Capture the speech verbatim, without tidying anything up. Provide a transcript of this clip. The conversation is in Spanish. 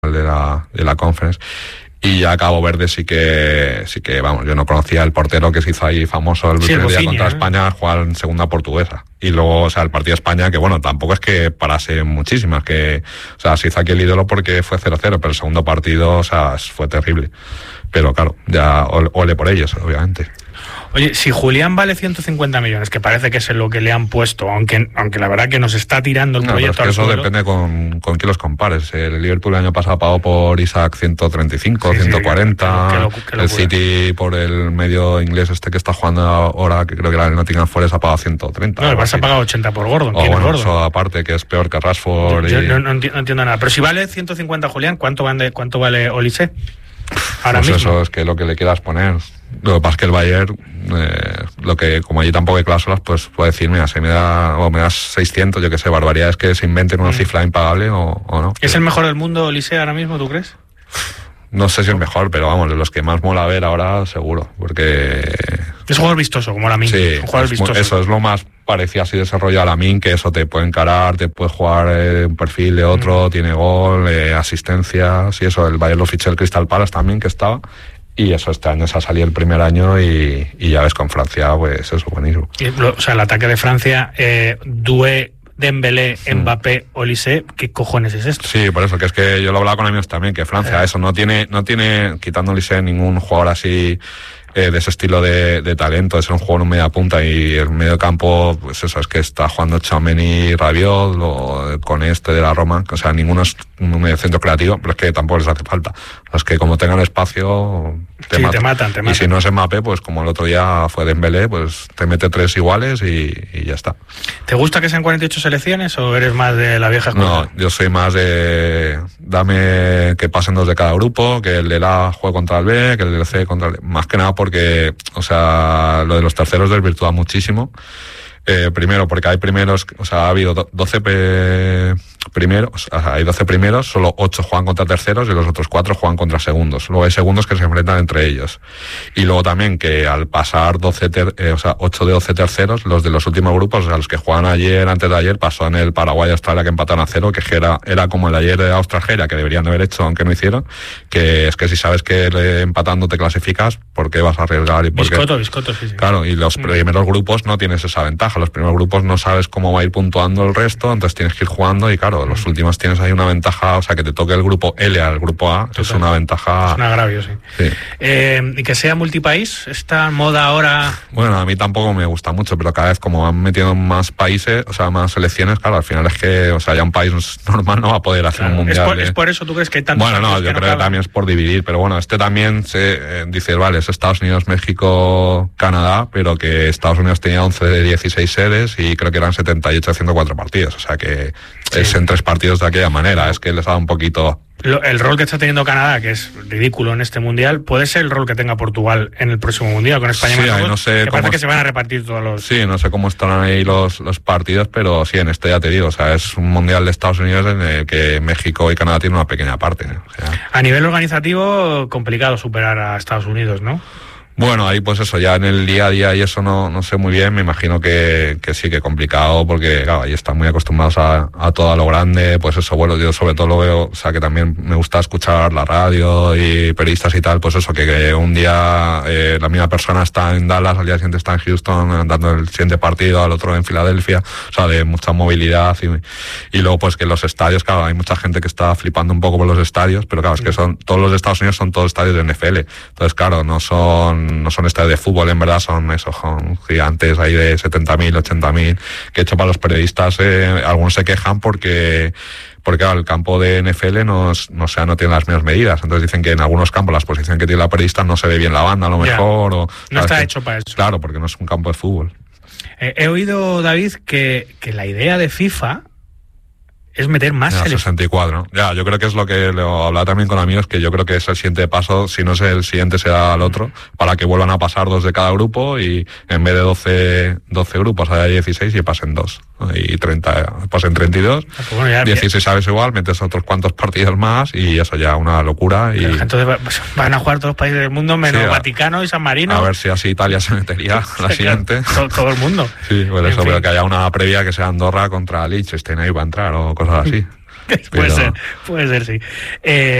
de la, de la Conference. Y ya Cabo Verde sí que, sí que, vamos, yo no conocía el portero que se hizo ahí famoso el sí, primer el día Bofinia, contra ¿eh? España, jugar en segunda portuguesa. Y luego, o sea, el partido de España, que bueno, tampoco es que parase muchísimas, que, o sea, se hizo aquí el ídolo porque fue cero cero, pero el segundo partido, o sea, fue terrible. Pero claro, ya ole por ellos, obviamente. Oye, si Julián vale ciento cincuenta millones, que parece que es lo que le han puesto, aunque aunque la verdad que nos está tirando el no, proyecto pero es que al eso suelo. depende con, con quién los compares. El Liverpool el año pasado pagó por Isaac ciento treinta y cinco, Sí, sí, ciento cuarenta, que- que- que- que el locura. City por el medio inglés este que está jugando ahora, que creo que era el Nottingham Forest, ha pagado ciento treinta. No, el algo Barça así. ha pagado ochenta por Gordon. O ¿Quién bueno, es Gordon? eso aparte, que es peor que Rashford. Yo y... no, no, enti- no entiendo nada. Pero si vale ciento cincuenta Julián, ¿cuánto vale, cuánto vale Olise? Ahora pues mismo. eso es que lo que le quieras poner. Lo que pasa es que el Bayern, eh, lo que como allí tampoco hay cláusulas, pues puede decir, mira, si me da, o me das seiscientos, yo que sé, barbaridades que se inventen una Mm. cifra impagable o, o no. ¿Es el mejor del mundo Olise ahora mismo, tú crees? No sé si es mejor, pero vamos, de los que más mola ver ahora, seguro, porque... Es un jugador vistoso, como Lamine. Sí, un jugador es mu- vistoso. eso es lo más parecido así desarrollado a Lamine, que eso te puede encarar, te puede jugar eh, un perfil de otro, mm. tiene gol, eh, asistencias y eso. El Bayern lo fichó el Crystal Palace también, que estaba, y eso este año se ha salido el primer año y, y ya ves con Francia, pues eso, buenísimo. Y, lo, o sea, el ataque de Francia, eh, Doué, Dembélé, Mbappé, Olise, ¿qué cojones es esto? Sí, por eso, que es que yo lo hablaba con amigos también, que Francia, eh. eso, no tiene, no tiene, quitando Olise, ningún jugador así... Eh, de ese estilo de, de talento, de ser un jugador en media punta, y el medio campo, pues eso, es que está jugando Tchouaméni, Rabiot, lo, con este de la Roma, o sea, ninguno es un medio centro creativo, pero es que tampoco les hace falta. Los que como tengan espacio, te, sí, matan. te matan, te matan. Y si no es Mbappé, pues como el otro día fue Dembélé, pues te mete tres iguales y, y ya está. ¿Te gusta que sean cuarenta y ocho selecciones o eres más de la vieja escuela? No, yo soy más de dame que pasen dos de cada grupo, que el del A juegue contra el B, que el del C contra el D. Más que nada porque, o sea, lo de los terceros desvirtúa muchísimo. Eh, primero, porque hay primeros, o sea, ha habido doce pe- primeros, o sea, hay doce primeros, solo ocho juegan contra terceros y los otros cuatro juegan contra segundos. Luego hay segundos que se enfrentan entre ellos. Y luego también que al pasar doce ter- eh, o sea, ocho de doce terceros, los de los últimos grupos, o sea, los que juegan ayer, antes de ayer, pasó en el Paraguay-Australia que empataron a cero, que era, era como el ayer de Australia, que deberían de haber hecho, aunque no hicieron, que es que si sabes que le, empatando te clasificas, ¿por qué vas a arriesgar? Y por qué? Biscotto, biscotto, sí, sí. Claro, y los primeros grupos no tienes esa ventaja. Los primeros grupos no sabes cómo va a ir puntuando el resto, entonces tienes que ir jugando y claro, los últimos tienes ahí una ventaja, o sea, que te toque el grupo L al grupo A, total, es una ventaja... Es un agravio, sí. sí. Eh, y que sea multipaís, esta moda ahora... Bueno, a mí tampoco me gusta mucho, pero cada vez como van metiendo más países, o sea, más selecciones, claro, al final es que, o sea, ya un país normal no va a poder hacer claro, un mundial. ¿Es por, de... ¿Es por eso tú crees que hay tantos? Bueno, no, yo que creo no que también es por dividir, pero bueno, este también se eh, dice, vale, es Estados Unidos, México, Canadá, pero que Estados Unidos tenía once de dieciséis sedes y creo que eran setenta y ocho de ciento cuatro partidos, o sea que sí. Es en tres partidos de aquella manera, es que les ha dado un poquito... Lo, el rol que está teniendo Canadá, que es ridículo en este mundial, puede ser el rol que tenga Portugal en el próximo mundial con España. Sí, y Marruecos, no sé que cómo parece que se van a repartir todos los... Sí, no sé cómo estarán ahí los, los partidos, pero sí, en este ya te digo, o sea, es un mundial de Estados Unidos en el que México y Canadá tienen una pequeña parte, ¿no? O sea... A nivel organizativo, complicado superar a Estados Unidos, ¿no? Bueno, ahí pues eso, ya en el día a día y eso no, no sé muy bien, me imagino que, que sí, que complicado, porque claro, ahí están muy acostumbrados a, a todo a lo grande, pues eso, bueno, yo sobre todo lo veo, o sea, que también me gusta escuchar la radio y periodistas y tal, pues eso, que, que un día eh, la misma persona está en Dallas, al día siguiente está en Houston, dando el siguiente partido, al otro en Filadelfia, o sea, de mucha movilidad y, y luego pues que los estadios, claro, hay mucha gente que está flipando un poco por los estadios, pero claro, es que son, todos los de Estados Unidos son todos estadios de N F L, entonces claro, no son no son estadios de fútbol, en verdad son esos son gigantes ahí de setenta mil, ochenta mil, que hecho para los periodistas, eh, algunos se quejan porque porque claro, el campo de N F L no, no, o sea, no tiene las mismas medidas, entonces dicen que en algunos campos la exposición que tiene la periodista no se ve bien la banda a lo mejor, o, no está que, hecho para eso. Claro, porque no es un campo de fútbol. Eh, he oído, David, que, que la idea de FIFA es meter más ya, sesenta y cuatro, ¿no? Ya, yo creo que es lo que lo hablaba también con amigos, que yo creo que es el siguiente paso, si no es el siguiente será el otro, para que vuelvan a pasar dos de cada grupo y en vez de doce, doce grupos haya dieciséis y pasen dos. Y treinta, pasen treinta y dos, pues bueno, ya, dieciséis sabes igual, metes otros cuantos partidos más y eso ya una locura. Y... Entonces van a jugar todos los países del mundo menos sí, a, Vaticano y San Marino. A ver si así Italia se metería la siguiente. Todo, todo el mundo. Sí, pues eso, fin. pero que haya una previa que sea Andorra contra Liechtenstein ahí va a entrar o cosas así. puede ser, puede ser, sí. Eh,